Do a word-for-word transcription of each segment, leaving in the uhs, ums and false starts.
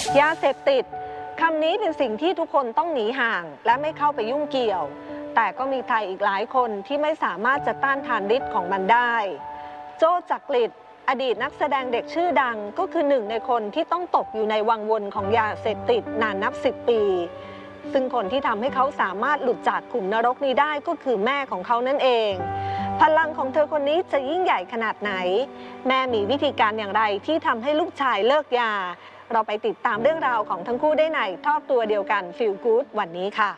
ยาเสพติดคำนี้เป็นสิ่งที่ทุกคนต้องหนีห่างและไม่เข้าไปยุ่งเกี่ยวแต่ก็มีใครอีกหลายคนที่ไม่สามารถจะต้านทานฤทธิ์ของมันได้โจ้จักริดอดีตนักแสดงเด็กชื่อดังก็คือหนึ่งในคนที่ต้องตกอยู่ในวังวนของยาเสพติดนานนับสิบปีซึ่งคนที่ทำให้เขาสามารถหลุดจากขุมนรกนี้ได้ก็คือแม่ของเขานั่นเองพลังของเธอคนนี้จะยิ่งใหญ่ขนาดไหนแม่มีวิธีการอย่างไรที่ทำให้ลูกชายเลิกยาเราไปติดตามเรื่องราวของทั้งคู่ได้ในทอบตัวเดียวกัน Feel Good วันนี้ค่ะ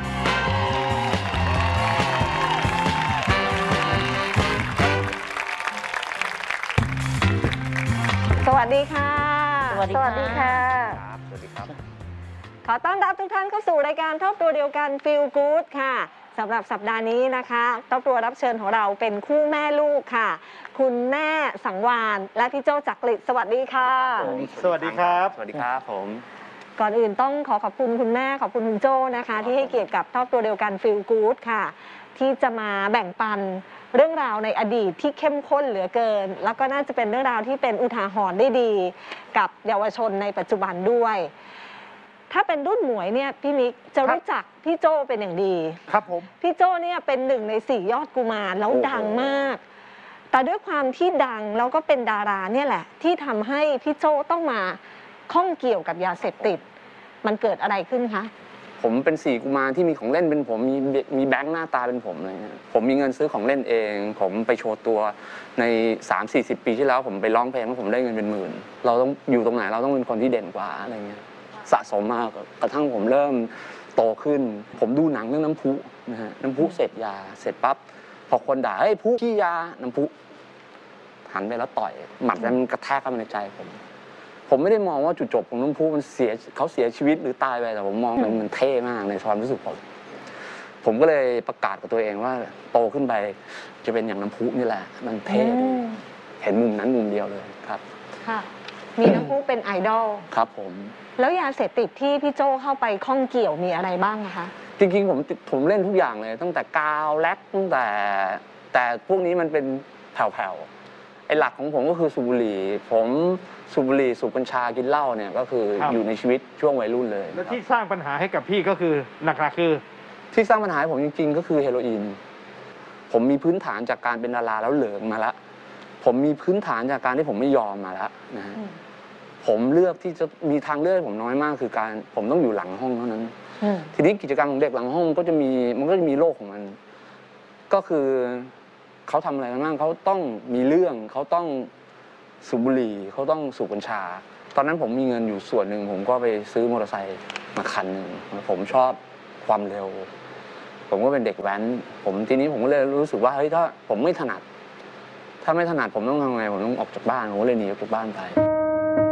สวัสดีค่ะสวัสดีค่ะสวัสดีครับขอต้อนรับทุกท่านเข้าสู่รายการทอบตัวเดียวกัน Feel Good ค่ะสำหรับสัปดาห์นี้นะคะทอบตัวรับเชิญของเราเป็นคู่แม่ลูกค่ะคุณแม่สังวาลและพี่โจ้จักริดสวัสดีค่ะสวัสดีครับสวัสดีครับผมก่อนอื่นต้องขอขอบคุณคุณแม่ขอบคุณคุณโจ้นะคะที่ให้เกียรติกับทอบตัวเดียวกัน Feel Good ค่ะที่จะมาแบ่งปันเรื่องราวในอดีตที่เข้มข้นเหลือเกินแล้วก็น่าจะเป็นเรื่องราวที่เป็นอุทาหรณ์ได้ดีกับเยาวชนในปัจจุบันด้วยถ้าเป็นรุ่นหมวยเนี่ยพี่มิกจะรู้จักพี่โจ้เป็นอย่างดีครับผมพี่โจ้เนี่ยเป็นหนึ่งในสี่ยอดกุมารแล้วดังมากแต่ด้วยความที่ดังแล้วก็เป็นดาราเนี่ยแหละที่ทำให้พี่โจ้ต้องมาข้องเกี่ยวกับยาเสพติดมันเกิดอะไรขึ้นคะผมเป็นสี่กุมารที่มีของเล่นเป็นผมมีมีแบงค์หน้าตาเป็นผมอะไรเงี้ยผมมีเงินซื้อของเล่นเองผมไปโชว์ตัวใน สามสี่สิบ ปีที่แล้วผมไปร้องเพลงแล้วผมได้เงินเป็นหมื่นเราต้องอยู่ตรงไหนเราต้องเป็นคนที่เด่นกว่าอะไรเงี้ยสะสมมากกระทั่งผมเริ่มโตขึ้นผมดูหนังเรื่องน้ำพุนะฮะน้ำพุเสร็จยาเสร็จปั๊บพอคนด่าเฮ้ยพุขี้ยาน้ำพุหันไปแล้วต่อยหมัดนั้นมันกระแทกเข้ามาในใจผมผมไม่ได้มองว่าจุดจบของน้ำพุมันเสียเขาเสียชีวิตหรือตายไปแต่ผมมองมันมันเท่มากในความรู้สึกผมผมก็เลยประกาศกับตัวเองว่าโตขึ้นไปจะเป็นอย่างน้ำพุนี่แหละมันเท่ดีเห็นมุมนั้นมุมเดียวเลยครับค่ะมีน้ำพุเป็นไอดอลครับผมแล้วยาเสพติดที่พี่โจ้เข้าไปข้องเกี่ยวมีอะไรบ้างคะจริงๆผมผมเล่นทุกอย่างเลยตั้งแต่กาวแล็กตั้งแต่แต่พวกนี้มันเป็นแผ่วๆไอ้หลักของผมก็คือสูบบุหรี่ผมสูบบุหรี่สูบกัญชากินเหล้าเนี่ยก็คืออยู่ในชีวิตช่วงวัยรุ่นเลยแล้วที่สร้างปัญหาให้กับพี่ก็คือหลักๆคือที่สร้างปัญหาให้ผมจริงๆก็คือเฮโรอีนผมมีพื้นฐานจากการเป็นดาราแล้วเหลิงมาแล้วผมมีพื้นฐานจากการที่ผมไม่ยอมมาแล้วนะฮะผมเลือกที่จะมีทางเลือกผมน้อยมากคือการผมต้องอยู่หลังห้องเท่านั้นทีนี้กิจกรรมของเด็กหลังห้องก็จะมีมันก็จะมีโลกของมันก็คือเขาทำอะไรกันบ้างเขาต้องมีเรื่องเขาต้องสูบบุหรี่เขาต้องสูบกัญชาตอนนั้นผมมีเงินอยู่ส่วนหนึ่งผมก็ไปซื้อมอเตอร์ไซค์มาคันหนึ่งผมชอบความเร็วผมก็เป็นเด็กแว้นผมทีนี้ผมก็เลยรู้สึกว่าเฮ้ยถ้าผมไม่ถนัดถ้าไม่ถนัดผมต้องทำไงผมต้องออกจากบ้านผมก็เลยหนีออกจากบ้านไป